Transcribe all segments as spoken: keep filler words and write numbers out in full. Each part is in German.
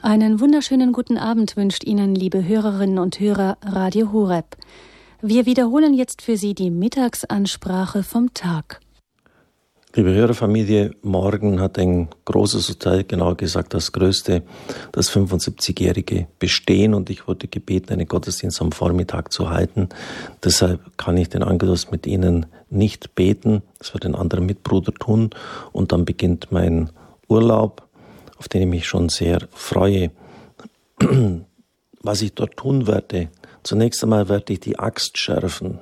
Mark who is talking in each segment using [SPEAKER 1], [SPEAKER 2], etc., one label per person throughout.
[SPEAKER 1] Einen wunderschönen guten Abend wünscht Ihnen, liebe Hörerinnen und Hörer, Radio Horeb. Wir wiederholen jetzt für Sie die Mittagsansprache vom Tag.
[SPEAKER 2] Liebe Hörerfamilie, morgen hat ein großes Hotel, genauer gesagt das größte, das fünfundsiebzigjährige Bestehen, und ich wurde gebeten, einen Gottesdienst am Vormittag zu halten. Deshalb kann ich den Angelus mit Ihnen nicht beten, das wird ein anderer Mitbruder tun, und dann beginnt mein Urlaub, auf den ich mich schon sehr freue. Was ich dort tun werde: Zunächst einmal werde ich die Axt schärfen.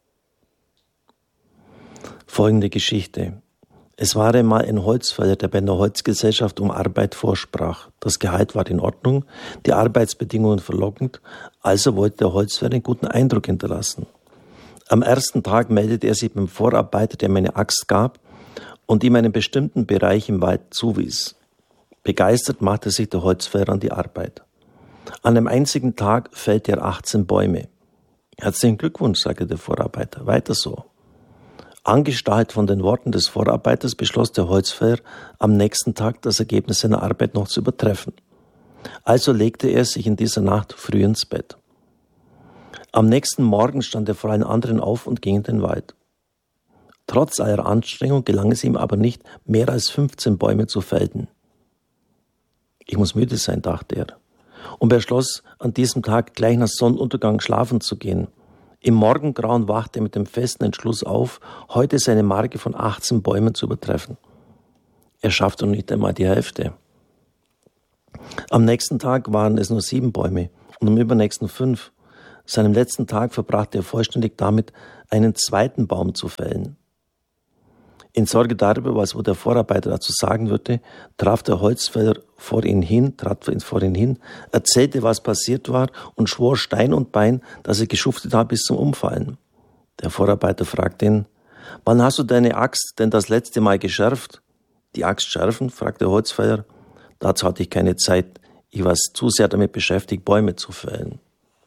[SPEAKER 2] Folgende Geschichte. Es war einmal ein Holzfäller, der bei einer Holzgesellschaft um Arbeit vorsprach. Das Gehalt war in Ordnung, die Arbeitsbedingungen verlockend, also wollte der Holzfäller einen guten Eindruck hinterlassen. Am ersten Tag meldete er sich beim Vorarbeiter, der ihm eine Axt gab und ihm einen bestimmten Bereich im Wald zuwies. Begeistert machte sich der Holzfäller an die Arbeit. An einem einzigen Tag fällte er achtzehn Bäume. Herzlichen Glückwunsch, sagte der Vorarbeiter, weiter so. Angestachelt von den Worten des Vorarbeiters beschloss der Holzfäller, am nächsten Tag das Ergebnis seiner Arbeit noch zu übertreffen. Also legte er sich in dieser Nacht früh ins Bett. Am nächsten Morgen stand er vor allen anderen auf und ging in den Wald. Trotz aller Anstrengung gelang es ihm aber nicht, mehr als fünfzehn Bäume zu fällen. Ich muss müde sein, dachte er, und beschloss, an diesem Tag gleich nach Sonnenuntergang schlafen zu gehen. Im Morgengrauen wachte er mit dem festen Entschluss auf, heute seine Marke von achtzehn Bäumen zu übertreffen. Er schaffte noch nicht einmal die Hälfte. Am nächsten Tag waren es nur sieben Bäume und am übernächsten fünf. Seinem letzten Tag verbrachte er vollständig damit, einen zweiten Baum zu fällen. In Sorge darüber, was wohl der Vorarbeiter dazu sagen würde, traf der Holzfäller vor ihn hin, trat vor ihn hin, erzählte, was passiert war und schwor Stein und Bein, dass er geschuftet habe bis zum Umfallen. Der Vorarbeiter fragte ihn: Wann hast du deine Axt denn das letzte Mal geschärft? Die Axt schärfen? Fragte der Holzfäller. Dazu hatte ich keine Zeit. Ich war zu sehr damit beschäftigt, Bäume zu fällen.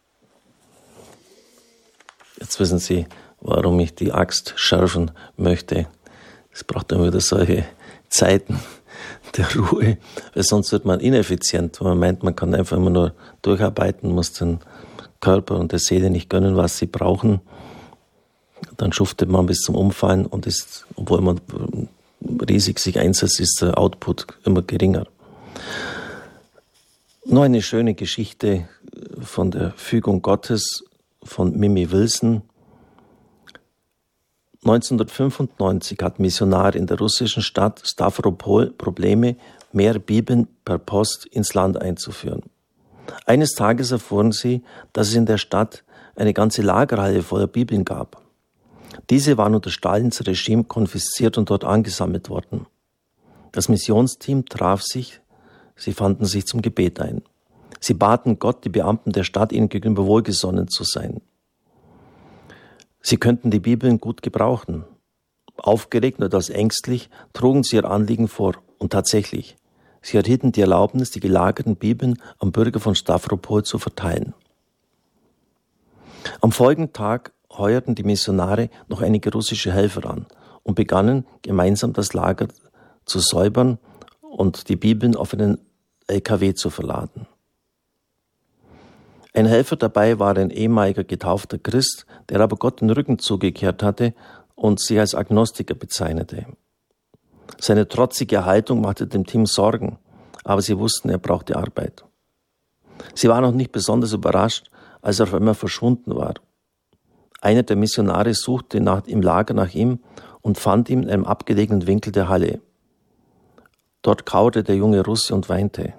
[SPEAKER 2] Jetzt wissen Sie, warum ich die Axt schärfen möchte. Es braucht immer wieder solche Zeiten der Ruhe, weil sonst wird man ineffizient, weil man meint, man kann einfach immer nur durcharbeiten, muss den Körper und der Seele nicht gönnen, was sie brauchen. Dann schuftet man bis zum Umfallen und ist, obwohl man riesig sich einsetzt, ist der Output immer geringer. Noch eine schöne Geschichte von der Fügung Gottes von Mimi Wilson. neunzehnhundertfünfundneunzig hatten Missionare in der russischen Stadt Stavropol Probleme, mehr Bibeln per Post ins Land einzuführen. Eines Tages erfuhren sie, dass es in der Stadt eine ganze Lagerhalle voller Bibeln gab. Diese waren unter Stalins Regime konfisziert und dort angesammelt worden. Das Missionsteam traf sich, sie fanden sich zum Gebet ein. Sie baten Gott, die Beamten der Stadt ihnen gegenüber wohlgesonnen zu sein. Sie könnten die Bibeln gut gebrauchen. Aufgeregt und etwas ängstlich trugen sie ihr Anliegen vor. Und tatsächlich, sie erhielten die Erlaubnis, die gelagerten Bibeln am Bürger von Stavropol zu verteilen. Am folgenden Tag heuerten die Missionare noch einige russische Helfer an und begannen gemeinsam das Lager zu säubern und die Bibeln auf einen L K W zu verladen. Ein Helfer dabei war ein ehemaliger getaufter Christ, der aber Gott den Rücken zugekehrt hatte und sich als Agnostiker bezeichnete. Seine trotzige Haltung machte dem Team Sorgen, aber sie wussten, er brauchte Arbeit. Sie waren noch nicht besonders überrascht, als er auf einmal verschwunden war. Einer der Missionare suchte nach, im Lager nach ihm und fand ihn in einem abgelegenen Winkel der Halle. Dort kauerte der junge Russe und weinte.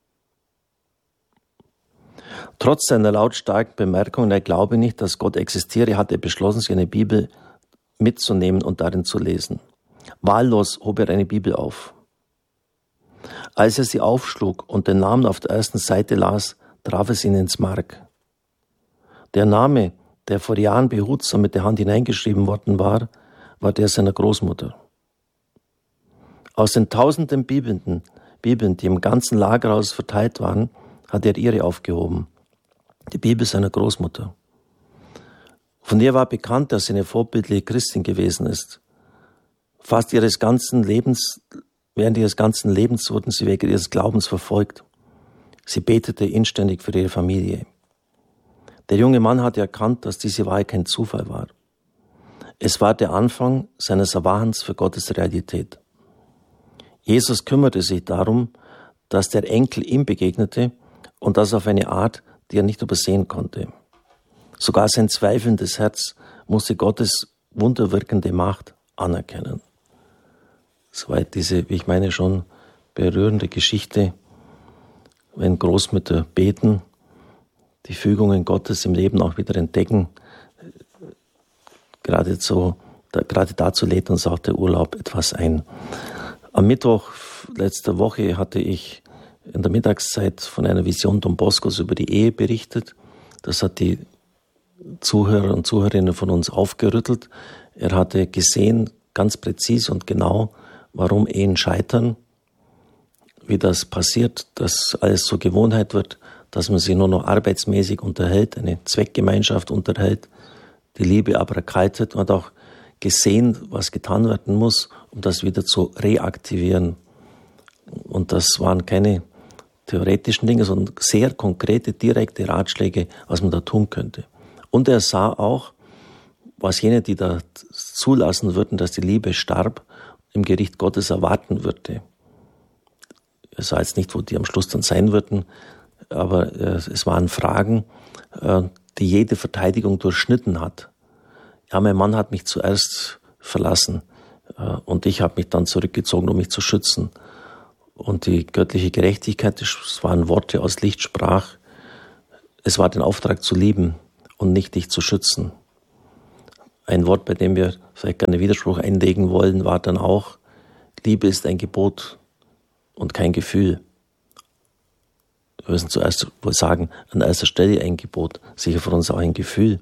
[SPEAKER 2] Trotz seiner lautstarken Bemerkung, er glaube nicht, dass Gott existiere, hatte er beschlossen, sich eine Bibel mitzunehmen und darin zu lesen. Wahllos hob er eine Bibel auf. Als er sie aufschlug und den Namen auf der ersten Seite las, traf es ihn ins Mark. Der Name, der vor Jahren behutsam mit der Hand hineingeschrieben worden war, war der seiner Großmutter. Aus den tausenden Bibeln, Bibeln, die im ganzen Lagerhaus verteilt waren, hat er ihre aufgehoben. Die Bibel seiner Großmutter. Von ihr war bekannt, dass sie eine vorbildliche Christin gewesen ist. Fast ihres ganzen Lebens, während ihres ganzen Lebens wurden sie wegen ihres Glaubens verfolgt. Sie betete inständig für ihre Familie. Der junge Mann hatte erkannt, dass diese Wahl kein Zufall war. Es war der Anfang seines Erwachens für Gottes Realität. Jesus kümmerte sich darum, dass der Enkel ihm begegnete und das auf eine Art, die er nicht übersehen konnte. Sogar sein zweifelndes Herz musste Gottes wunderwirkende Macht anerkennen. Soweit diese, wie ich meine, schon berührende Geschichte, wenn Großmütter beten, die Fügungen Gottes im Leben auch wieder entdecken. Gerade, so, da, gerade dazu lädt uns auch der Urlaub etwas ein. Am Mittwoch letzter Woche hatte ich in der Mittagszeit von einer Vision Don Boscos über die Ehe berichtet. Das hat die Zuhörer und Zuhörerinnen von uns aufgerüttelt. Er hatte gesehen, ganz präzise und genau, warum Ehen scheitern, wie das passiert, dass alles zur Gewohnheit wird, dass man sich nur noch arbeitsmäßig unterhält, eine Zweckgemeinschaft unterhält, die Liebe aber erkaltet, und hat auch gesehen, was getan werden muss, um das wieder zu reaktivieren. Und das waren keine theoretischen Dinge, sondern sehr konkrete, direkte Ratschläge, was man da tun könnte. Und er sah auch, was jene, die da zulassen würden, dass die Liebe starb, im Gericht Gottes erwarten würde. Er sah jetzt nicht, wo die am Schluss dann sein würden, aber äh, es waren Fragen, äh, die jede Verteidigung durchschnitten hat. Ja, mein Mann hat mich zuerst verlassen äh, und ich habe mich dann zurückgezogen, um mich zu schützen. Und die göttliche Gerechtigkeit, das waren Worte aus Licht, sprach, es war den Auftrag zu lieben und nicht dich zu schützen. Ein Wort, bei dem wir vielleicht gerne Widerspruch einlegen wollen, war dann auch, Liebe ist ein Gebot und kein Gefühl. Wir müssen zuerst wohl sagen, an erster Stelle ein Gebot, sicher für uns auch ein Gefühl.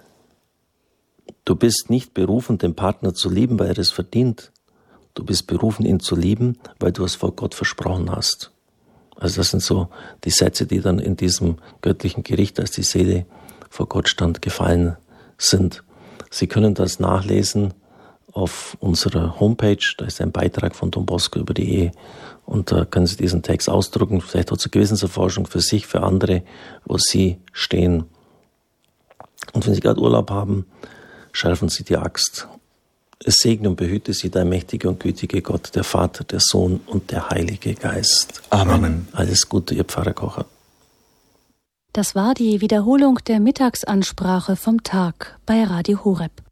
[SPEAKER 2] Du bist nicht berufen, den Partner zu lieben, weil er es verdient. Du bist berufen, ihn zu lieben, weil du es vor Gott versprochen hast. Also das sind so die Sätze, die dann in diesem göttlichen Gericht, als die Seele vor Gott stand, gefallen sind. Sie können das nachlesen auf unserer Homepage. Da ist ein Beitrag von Don Bosco über die Ehe. Und da können Sie diesen Text ausdrucken, vielleicht auch zur Gewissenserforschung für sich, für andere, wo Sie stehen. Und wenn Sie gerade Urlaub haben, schärfen Sie die Axt. Es segne und behüte Sie der mächtige und gütige Gott, der Vater, der Sohn und der Heilige Geist.
[SPEAKER 3] Amen.
[SPEAKER 2] Alles Gute, Ihr Pfarrer Kocher.
[SPEAKER 1] Das war die Wiederholung der Mittagsansprache vom Tag bei Radio Horeb.